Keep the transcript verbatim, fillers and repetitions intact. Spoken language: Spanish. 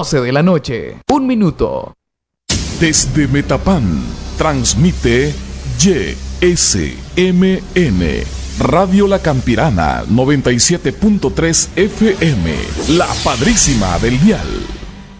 doce de la noche. Un minuto. Desde Metapán, transmite Y S M N, Radio La Campirana, noventa y siete punto tres F M, la padrísima del dial.